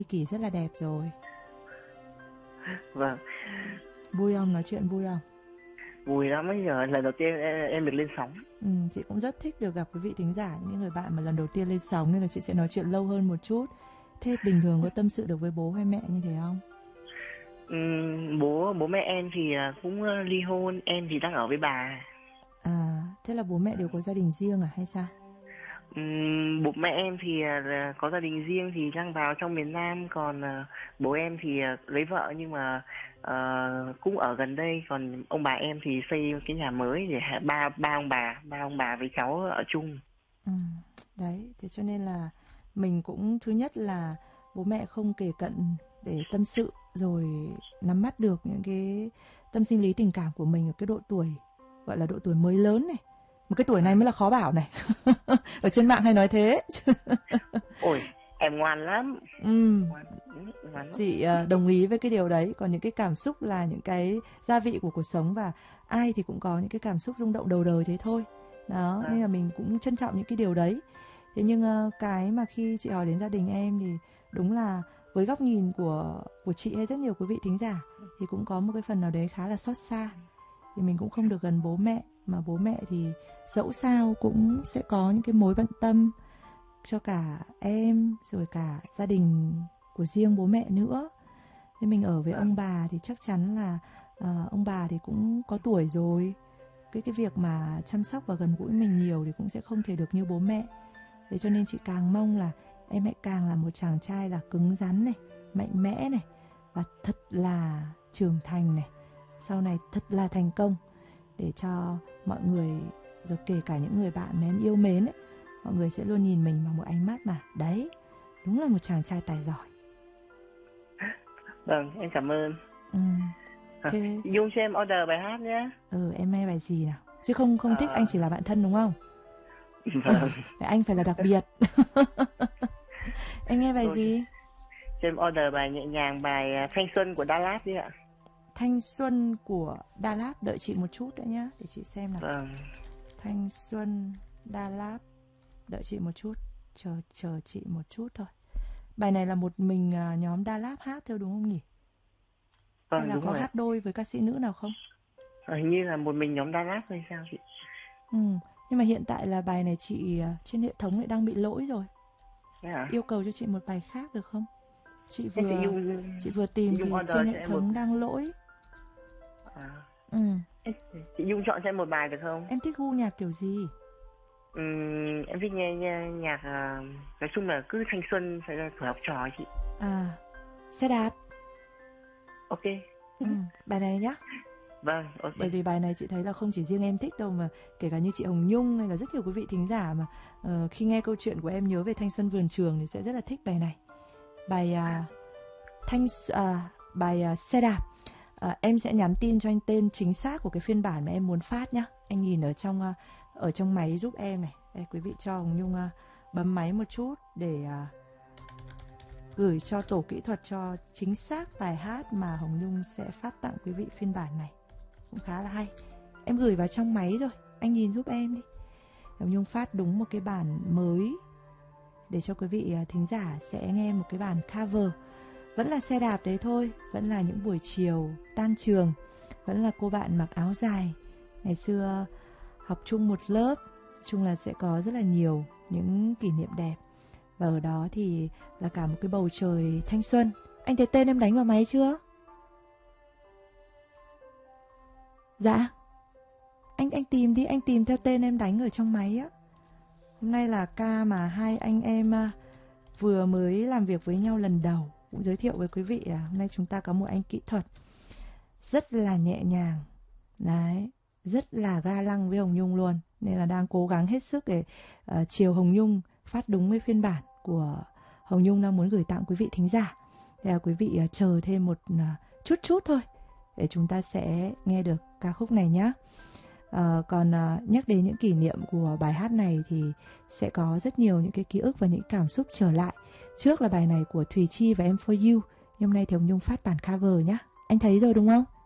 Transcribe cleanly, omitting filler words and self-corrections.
kỷ rất là đẹp rồi. Vâng, Vui không? Nói chuyện vui không? vui lắm. Bây giờ lần đầu tiên em được lên sóng. Chị cũng rất thích được gặp quý vị thính giả, những người bạn mà lần đầu tiên lên sóng, nên là chị sẽ nói chuyện lâu hơn một chút. Thế bình thường có tâm sự được với bố hay mẹ như thế không? Bố bố mẹ em thì cũng ly hôn, em thì đang ở với bà. À, thế là bố mẹ đều có gia đình riêng à hay sao? Bố mẹ em thì có gia đình riêng thì đang vào trong miền Nam, còn bố em thì lấy vợ nhưng mà cũng ở gần đây, còn ông bà em thì xây cái nhà mới để ba ông bà với cháu ở chung. Đấy, thế cho nên là mình cũng thứ nhất là bố mẹ không kề cận để tâm sự, rồi nắm bắt được những cái tâm sinh lý tình cảm của mình ở cái độ tuổi gọi là độ tuổi mới lớn này. Một cái tuổi này mới là khó bảo này. Ở trên mạng hay nói thế. Ôi, em ngoan lắm. Ừm, Ngoan, ngoan lắm. chị đồng ý với cái điều đấy. Còn những cái cảm xúc là những cái gia vị của cuộc sống, và ai thì cũng có những cái cảm xúc rung động đầu đời thế thôi. Đó, nên là mình cũng trân trọng những cái điều đấy. Thế nhưng cái mà khi chị hỏi đến gia đình em thì đúng là với góc nhìn của chị hay rất nhiều quý vị thính giả thì cũng có một cái phần nào đấy khá là xót xa. Thì mình cũng không được gần bố mẹ, mà bố mẹ thì dẫu sao cũng sẽ có những cái mối bận tâm cho cả em rồi cả gia đình của riêng bố mẹ nữa. Thế mình ở với ông bà thì chắc chắn là ông bà thì cũng có tuổi rồi. Cái việc mà chăm sóc và gần gũi mình nhiều thì cũng sẽ không thể được như bố mẹ. Thế cho nên chị càng mong là em hãy càng là một chàng trai là cứng rắn này, mạnh mẽ này, và thật là trưởng thành này, sau này thật là thành công, để cho mọi người, rồi kể cả những người bạn mà em yêu mến ấy, mọi người sẽ luôn nhìn mình bằng một ánh mắt là đấy, đúng là một chàng trai tài giỏi. Vâng, em cảm ơn. Ừ. Thế Dung cho em order bài hát nhé. em nghe bài gì nào? Chứ không không thích anh chỉ là bạn thân đúng không? Vâng. Anh phải là đặc biệt. Em nghe bài Thôi, gì? cho em order bài nhẹ nhàng, bài Thanh Xuân của Đà Lạt đi ạ. Thanh Xuân của Đà Lạt, đợi chị một chút nữa nhá, để chị xem nào. Vâng. Thanh Xuân Đà Lạt, đợi chị một chút, chờ chị một chút thôi. Bài này là một mình nhóm Đà Lạt hát thôi đúng không nhỉ? Hay Vâng, là đúng có rồi ạ. hát đôi với ca sĩ nữ nào không? Hình như là một mình nhóm Đà Lạt hay sao chị? Nhưng mà hiện tại là bài này chị trên hệ thống lại đang bị lỗi rồi. Thế hả? Yêu cầu cho chị một bài khác được không? Chị Thế chị vừa tìm Dung thì order trên cho hệ em một. thống đang lỗi. À, Ừ. chị Dung chọn cho em một bài được không? Em thích gu nhạc kiểu gì? Em thích nghe nhạc, nói chung là cứ thanh xuân phải là tuổi học trò ấy chị. À, xe đạp. Ok. Bài này nhá. Vâng, ok. Bởi vì bài này chị thấy là không chỉ riêng em thích đâu, mà kể cả như chị Hồng Nhung hay là rất nhiều quý vị thính giả mà khi nghe câu chuyện của em nhớ về thanh xuân vườn trường thì sẽ rất là thích bài này. Bài xe đạp. Em sẽ nhắn tin cho anh tên chính xác của cái phiên bản mà em muốn phát nhá. Anh nhìn ở trong máy giúp em này. Đây, quý vị cho Hồng Nhung bấm máy một chút để gửi cho tổ kỹ thuật cho chính xác bài hát mà Hồng Nhung sẽ phát tặng quý vị phiên bản này. Cũng khá là hay. Em gửi vào trong máy rồi, anh nhìn giúp em đi. Hồng Nhung phát đúng một cái bản mới để cho quý vị thính giả sẽ nghe một cái bản cover. Vẫn là xe đạp đấy thôi, vẫn là những buổi chiều tan trường, vẫn là cô bạn mặc áo dài ngày xưa học chung một lớp. Chung là sẽ có rất là nhiều những kỷ niệm đẹp. Và ở đó thì là cả một cái bầu trời thanh xuân. Anh thấy tên em đánh vào máy chưa? Dạ. Anh tìm đi, anh tìm theo tên em đánh ở trong máy á. Hôm nay là ca mà hai anh em vừa mới làm việc với nhau lần đầu. Cũng giới thiệu với quý vị là hôm nay chúng ta có một anh kỹ thuật rất là nhẹ nhàng. Đấy, rất là ga lăng với Hồng Nhung luôn. Nên là đang cố gắng hết sức để chiều Hồng Nhung phát đúng với phiên bản của Hồng Nhung đang muốn gửi tặng quý vị thính giả. Thì quý vị chờ thêm một chút thôi để chúng ta sẽ nghe được ca khúc này nhé. Còn nhắc đến những kỷ niệm của bài hát này thì sẽ có rất nhiều những cái ký ức và những cảm xúc trở lại. Trước là bài này của Thùy Chi và Em For You, nhưng hôm nay thì Hồng Nhung phát bản cover nhé. Anh thấy rồi đúng không?